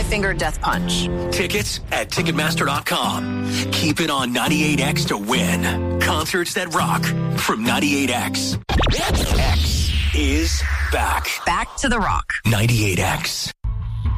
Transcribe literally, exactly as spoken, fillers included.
finger death punch. Tickets at Ticketmaster dot com. Keep it on ninety-eight X to win. Concerts that rock from ninety-eight X. X is back. Back to the rock. ninety-eight X.